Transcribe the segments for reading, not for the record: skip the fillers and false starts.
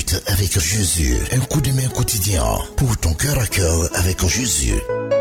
minutes avec Jésus. Un coup de main quotidien pour ton cœur à cœur avec Jésus.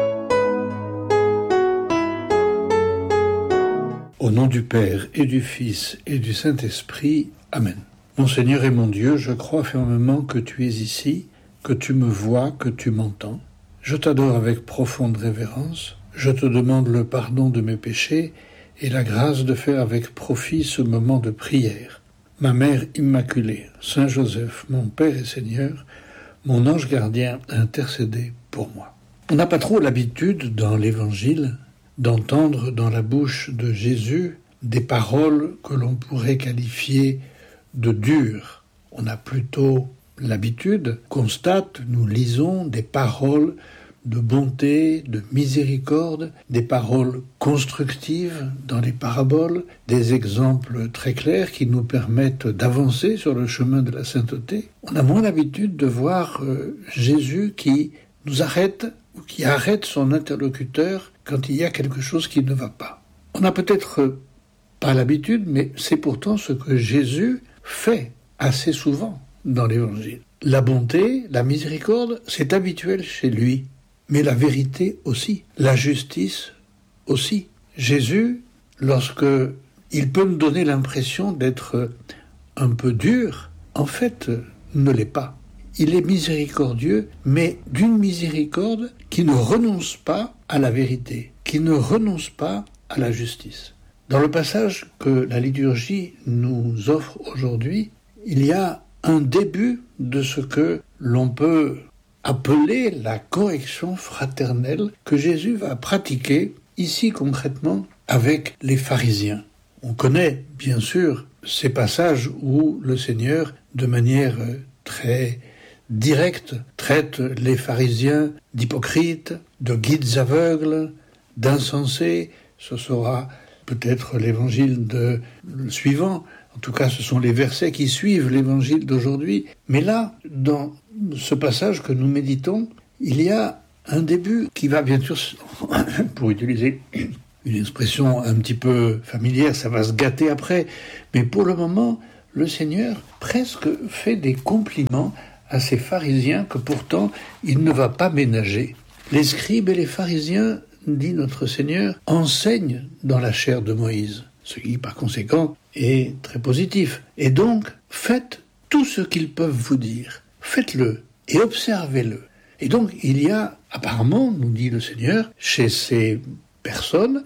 Au nom du Père et du Fils et du Saint-Esprit. Amen. Mon Seigneur et mon Dieu, je crois fermement que tu es ici, que tu me vois, que tu m'entends. Je t'adore avec profonde révérence. Je te demande le pardon de mes péchés et la grâce de faire avec profit ce moment de prière. Ma Mère Immaculée, Saint Joseph, mon Père et Seigneur, mon ange gardien, intercédez pour moi. On n'a pas trop l'habitude dans l'Évangile d'entendre dans la bouche de Jésus des paroles que l'on pourrait qualifier de dures. On a plutôt l'habitude, nous lisons des paroles de bonté, de miséricorde, des paroles constructives dans les paraboles, des exemples très clairs qui nous permettent d'avancer sur le chemin de la sainteté. On a moins l'habitude de voir Jésus qui nous arrête ou qui arrête son interlocuteur quand il y a quelque chose qui ne va pas. On n'a peut-être pas l'habitude, mais c'est pourtant ce que Jésus fait assez souvent dans l'Évangile. La bonté, la miséricorde, c'est habituel chez lui. Mais la vérité aussi, la justice aussi. Jésus, lorsque il peut nous donner l'impression d'être un peu dur, en fait, ne l'est pas. Il est miséricordieux, mais d'une miséricorde qui ne renonce pas à la vérité, qui ne renonce pas à la justice. Dans le passage que la liturgie nous offre aujourd'hui, il y a un début de ce que l'on peut appeler la correction fraternelle que Jésus va pratiquer ici concrètement avec les pharisiens. On connaît bien sûr ces passages où le Seigneur, de manière très directe, traite les pharisiens d'hypocrites, de guides aveugles, d'insensés. Ce sera peut-être l'évangile suivant. En tout cas, ce sont les versets qui suivent l'évangile d'aujourd'hui. Mais là, dans ce passage que nous méditons, il y a un début qui va bien sûr, pour utiliser une expression un petit peu familière, ça va se gâter après. Mais pour le moment, le Seigneur presque fait des compliments à ces pharisiens que pourtant il ne va pas ménager. Les scribes et les pharisiens, dit notre Seigneur, enseignent dans la chair de Moïse, ce qui par conséquent est très positif. Et donc, faites tout ce qu'ils peuvent vous dire. Faites-le et observez-le. Et donc, il y a apparemment, nous dit le Seigneur, chez ces personnes,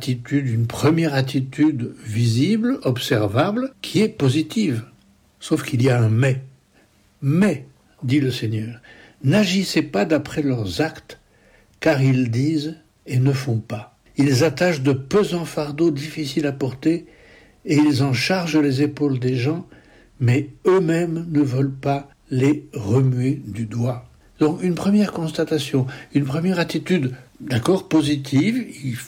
une première attitude visible, observable, qui est positive. Sauf qu'il y a un mais. Mais, dit le Seigneur, n'agissez pas d'après leurs actes, car ils disent et ne font pas. Ils attachent de pesants fardeaux difficiles à porter et ils en chargent les épaules des gens, mais eux-mêmes ne veulent pas les remuer du doigt. Donc une première constatation, une première attitude, d'accord, positive,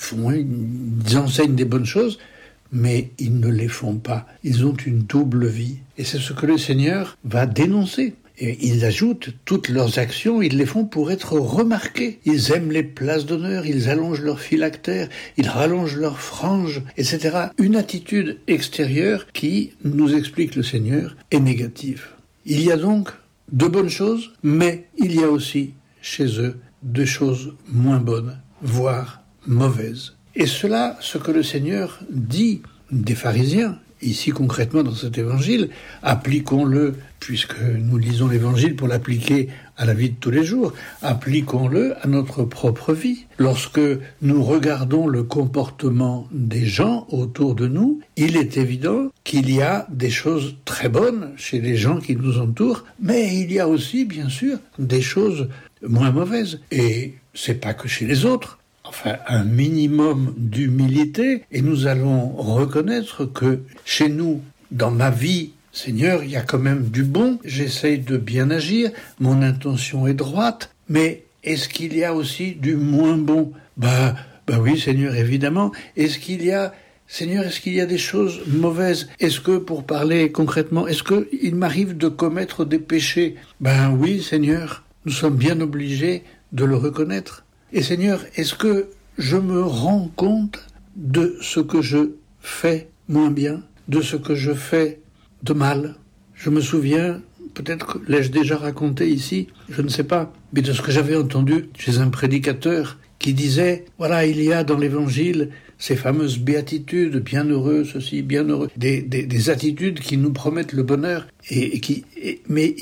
ils enseignent des bonnes choses, mais ils ne les font pas. Ils ont une double vie. Et c'est ce que le Seigneur va dénoncer. Et ils ajoutent toutes leurs actions, ils les font pour être remarqués. Ils aiment les places d'honneur, ils allongent leurs phylactères, ils rallongent leurs franges, etc. Une attitude extérieure qui, nous explique le Seigneur, est négative. Il y a donc de bonnes choses, mais il y a aussi chez eux de choses moins bonnes, voire mauvaises. Et cela, ce que le Seigneur dit des pharisiens, ici concrètement dans cet évangile, appliquons-le, puisque nous lisons l'évangile pour l'appliquer à la vie de tous les jours, appliquons-le à notre propre vie. Lorsque nous regardons le comportement des gens autour de nous, il est évident qu'il y a des choses très bonnes chez les gens qui nous entourent, mais il y a aussi, bien sûr, des choses moins mauvaises. Et c'est pas que chez les autres. Enfin, un minimum d'humilité, et nous allons reconnaître que chez nous, dans ma vie, Seigneur, il y a quand même du bon, j'essaye de bien agir, mon intention est droite, mais est-ce qu'il y a aussi du moins bon ? Bah oui, Seigneur, évidemment. Seigneur, est-ce qu'il y a des choses mauvaises ? Est-ce que, pour parler concrètement, est-ce qu'il m'arrive de commettre des péchés ? Ben oui, Seigneur, nous sommes bien obligés de le reconnaître. Et Seigneur, est-ce que je me rends compte de ce que je fais moins bien, de ce que je fais de mal ? Je me souviens peut-être l'ai-je déjà raconté ici, je ne sais pas, mais de ce que j'avais entendu chez un prédicateur qui disait, voilà, il y a dans l'Évangile ces fameuses béatitudes, bienheureux, ceci, bienheureux, des attitudes qui nous promettent le bonheur, mais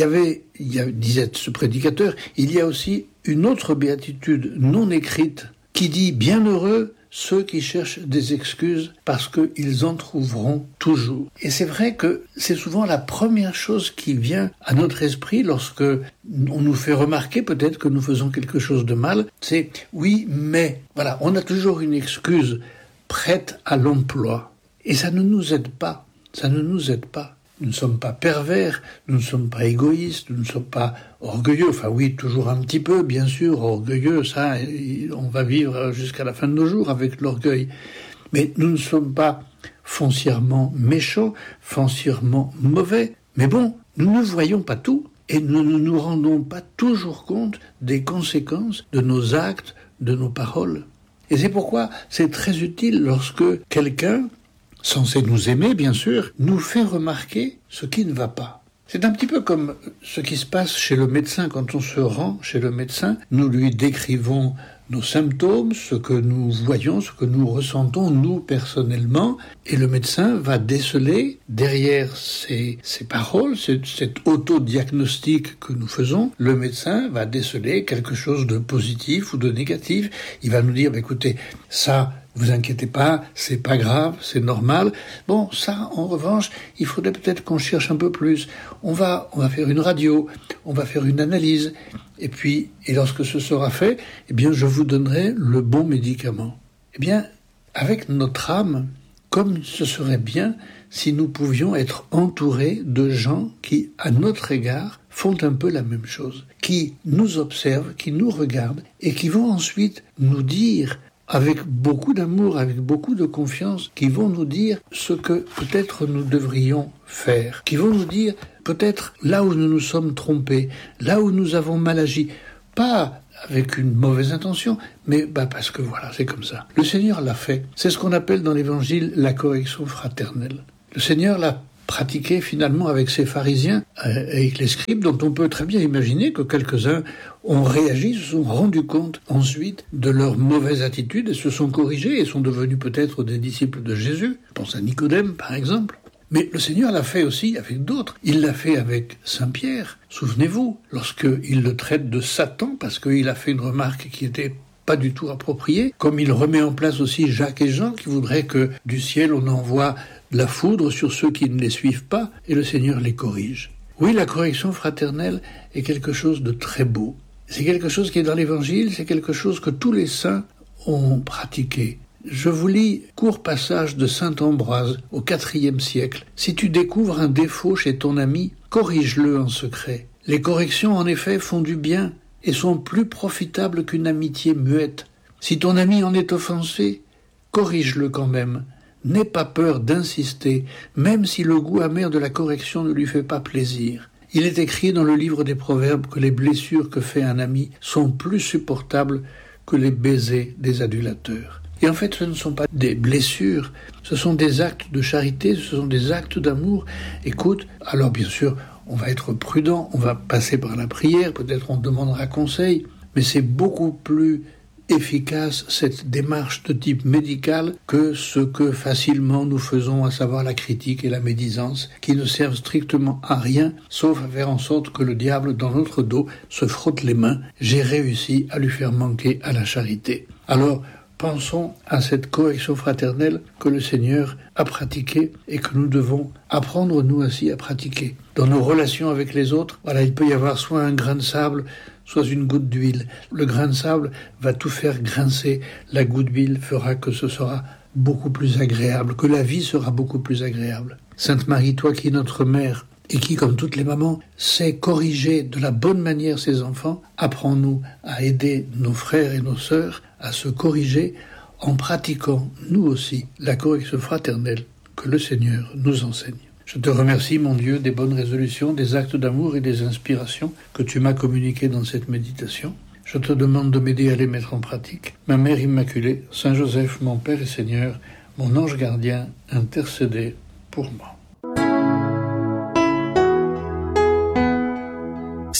disait ce prédicateur, il y a aussi une autre béatitude non écrite qui dit bienheureux ceux qui cherchent des excuses parce qu'ils en trouveront toujours. Et c'est vrai que c'est souvent la première chose qui vient à notre esprit lorsque on nous fait remarquer peut-être que nous faisons quelque chose de mal. C'est oui, mais voilà, on a toujours une excuse prête à l'emploi. Et ça ne nous aide pas. Ça ne nous aide pas. Nous ne sommes pas pervers, nous ne sommes pas égoïstes, nous ne sommes pas orgueilleux. Enfin oui, toujours un petit peu, bien sûr, orgueilleux, ça, on va vivre jusqu'à la fin de nos jours avec l'orgueil. Mais nous ne sommes pas foncièrement méchants, foncièrement mauvais. Mais bon, nous ne voyons pas tout et nous ne nous rendons pas toujours compte des conséquences de nos actes, de nos paroles. Et c'est pourquoi c'est très utile lorsque quelqu'un, censé nous aimer, bien sûr, nous fait remarquer ce qui ne va pas. C'est un petit peu comme ce qui se passe chez le médecin. Quand on se rend chez le médecin, nous lui décrivons nos symptômes, ce que nous voyons, ce que nous ressentons, nous, personnellement, et le médecin va déceler, derrière ces paroles, cet autodiagnostic que nous faisons, le médecin va déceler quelque chose de positif ou de négatif. Il va nous dire, écoutez, ça, vous inquiétez pas, c'est pas grave, c'est normal. Bon, ça, en revanche, il faudrait peut-être qu'on cherche un peu plus. On va faire une radio, on va faire une analyse, et lorsque ce sera fait, eh bien, je vous donnerai le bon médicament. Eh bien, avec notre âme, comme ce serait bien si nous pouvions être entourés de gens qui, à notre égard, font un peu la même chose, qui nous observent, qui nous regardent, et qui vont ensuite nous dire avec beaucoup d'amour, avec beaucoup de confiance, qui vont nous dire ce que peut-être nous devrions faire, qui vont nous dire peut-être là où nous nous sommes trompés, là où nous avons mal agi, pas avec une mauvaise intention, mais parce que voilà, c'est comme ça. Le Seigneur l'a fait. C'est ce qu'on appelle dans l'Évangile la correction fraternelle. Le Seigneur l'a pratiqué finalement avec ces pharisiens, avec les scribes, dont on peut très bien imaginer que quelques-uns ont réagi, se sont rendus compte ensuite de leur mauvaise attitude et se sont corrigés et sont devenus peut-être des disciples de Jésus. Je pense à Nicodème par exemple. Mais le Seigneur l'a fait aussi avec d'autres. Il l'a fait avec Saint-Pierre. Souvenez-vous, lorsqu'il le traite de Satan parce qu'il a fait une remarque qui était pas du tout appropriée, comme il remet en place aussi Jacques et Jean qui voudraient que du ciel on envoie de la foudre sur ceux qui ne les suivent pas, et le Seigneur les corrige. Oui, la correction fraternelle est quelque chose de très beau. C'est quelque chose qui est dans l'Évangile, c'est quelque chose que tous les saints ont pratiqué. Je vous lis court passage de saint Ambroise au IVe siècle. Si tu découvres un défaut chez ton ami, corrige-le en secret. Les corrections, en effet, font du bien et sont plus profitables qu'une amitié muette. Si ton ami en est offensé, corrige-le quand même. N'aie pas peur d'insister, même si le goût amer de la correction ne lui fait pas plaisir. Il est écrit dans le livre des Proverbes que les blessures que fait un ami sont plus supportables que les baisers des adulateurs. Et en fait, ce ne sont pas des blessures, ce sont des actes de charité, ce sont des actes d'amour. Écoute, alors bien sûr, on va être prudent, on va passer par la prière, peut-être on demandera conseil, mais c'est beaucoup plus efficace cette démarche de type médical que ce que facilement nous faisons, à savoir la critique et la médisance, qui ne servent strictement à rien, sauf à faire en sorte que le diable, dans notre dos, se frotte les mains. J'ai réussi à lui faire manquer à la charité. Alors, pensons à cette correction fraternelle que le Seigneur a pratiquée et que nous devons apprendre nous aussi à pratiquer. Dans nos relations avec les autres, voilà, il peut y avoir soit un grain de sable, soit une goutte d'huile. Le grain de sable va tout faire grincer. La goutte d'huile fera que ce sera beaucoup plus agréable, que la vie sera beaucoup plus agréable. Sainte Marie, toi qui es notre mère, et qui, comme toutes les mamans, sait corriger de la bonne manière ses enfants, apprends-nous à aider nos frères et nos sœurs à se corriger en pratiquant, nous aussi, la correction fraternelle que le Seigneur nous enseigne. Je te remercie, mon Dieu, des bonnes résolutions, des actes d'amour et des inspirations que tu m'as communiquées dans cette méditation. Je te demande de m'aider à les mettre en pratique. Ma Mère Immaculée, Saint Joseph, mon Père et Seigneur, mon ange gardien, intercédez pour moi.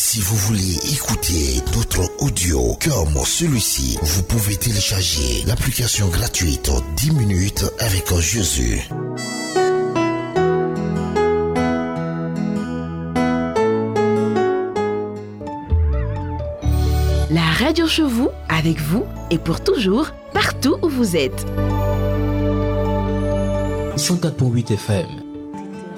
Si vous voulez écouter d'autres audios comme celui-ci, vous pouvez télécharger l'application gratuite 10 minutes avec Jésus. La radio chez vous, avec vous et pour toujours, partout où vous êtes. 104.8 FM.